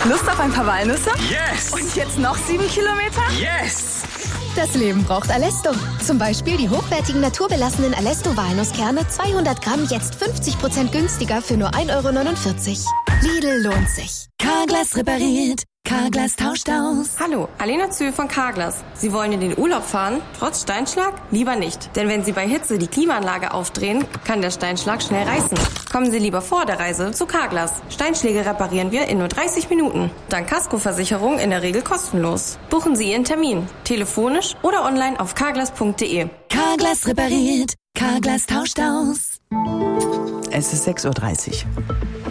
Lust auf ein paar Walnüsse? Yes! Und jetzt noch 7 Kilometer? Yes! Das Leben braucht Alesto. Zum Beispiel die hochwertigen naturbelassenen Alesto-Walnusskerne, 200 Gramm, jetzt 50% günstiger für nur 1,49 €. Lidl lohnt sich. Carglass repariert. Carglass tauscht aus. Hallo, Alena Zühl von Carglass. Sie wollen in den Urlaub fahren? Trotz Steinschlag? Lieber nicht. Denn wenn Sie bei Hitze die Klimaanlage aufdrehen, kann der Steinschlag schnell reißen. Kommen Sie lieber vor der Reise zu Carglass. Steinschläge reparieren wir in nur 30 Minuten. Dank Kaskoversicherung in der Regel kostenlos. Buchen Sie Ihren Termin. Telefonisch oder online auf carglass.de. Carglass repariert. Carglass tauscht aus. Es ist 6:30 Uhr.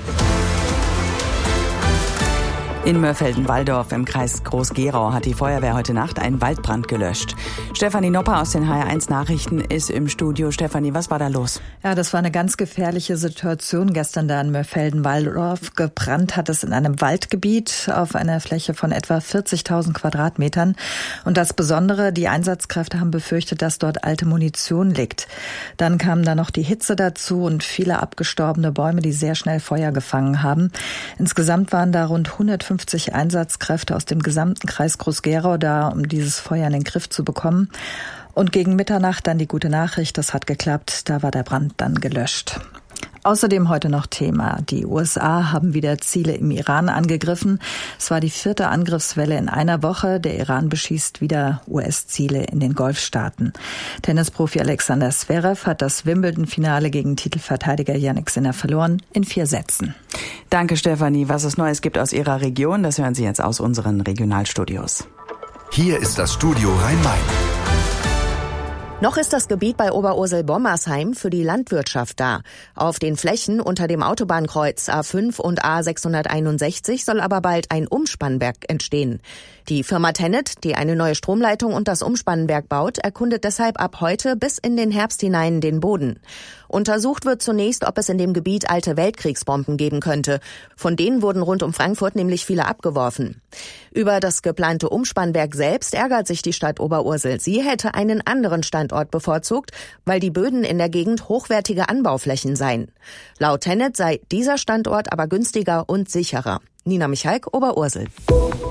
In Mörfelden-Walldorf im Kreis Groß-Gerau hat die Feuerwehr heute Nacht einen Waldbrand gelöscht. Stefanie Nopper aus den HR1 Nachrichten ist im Studio. Stefanie, was war da los? Ja, das war eine ganz gefährliche Situation gestern da in Mörfelden-Walldorf. Gebrannt hat es in einem Waldgebiet auf einer Fläche von etwa 40.000 Quadratmetern. Und das Besondere, die Einsatzkräfte haben befürchtet, dass dort alte Munition liegt. Dann kam da noch die Hitze dazu und viele abgestorbene Bäume, die sehr schnell Feuer gefangen haben. Insgesamt waren da rund 150 Einsatzkräfte aus dem gesamten Kreis Groß-Gerau da, um dieses Feuer in den Griff zu bekommen. Und gegen Mitternacht dann die gute Nachricht, das hat geklappt, da war der Brand dann gelöscht. Außerdem heute noch Thema. Die USA haben wieder Ziele im Iran angegriffen. Es war die 4. Angriffswelle in einer Woche. Der Iran beschießt wieder US-Ziele in den Golfstaaten. Tennisprofi Alexander Zverev hat das Wimbledon-Finale gegen Titelverteidiger Jannik Sinner verloren in 4 Sätzen. Danke, Stefanie. Was es Neues gibt aus Ihrer Region, das hören Sie jetzt aus unseren Regionalstudios. Hier ist das Studio Rhein-Main. Noch ist das Gebiet bei Oberursel-Bommersheim für die Landwirtschaft da. Auf den Flächen unter dem Autobahnkreuz A5 und A661 soll aber bald ein Umspannwerk entstehen. Die Firma Tennet, die eine neue Stromleitung und das Umspannwerk baut, erkundet deshalb ab heute bis in den Herbst hinein den Boden. Untersucht wird zunächst, ob es in dem Gebiet alte Weltkriegsbomben geben könnte. Von denen wurden rund um Frankfurt nämlich viele abgeworfen. Über das geplante Umspannwerk selbst ärgert sich die Stadt Oberursel. Sie hätte einen anderen Standort bevorzugt, weil die Böden in der Gegend hochwertige Anbauflächen seien. Laut Tennet sei dieser Standort aber günstiger und sicherer. Nina Michalk, Oberursel.